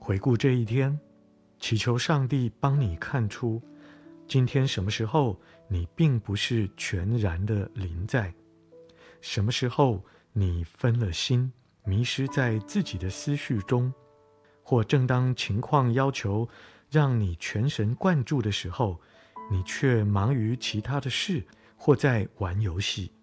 回顾这一天，祈求上帝帮你看出，今天什么时候你并不是全然的临在，什么时候你分了心，迷失在自己的思绪中，或正当情况要求让你全神贯注的时候，你却忙于其他的事，或在玩游戏。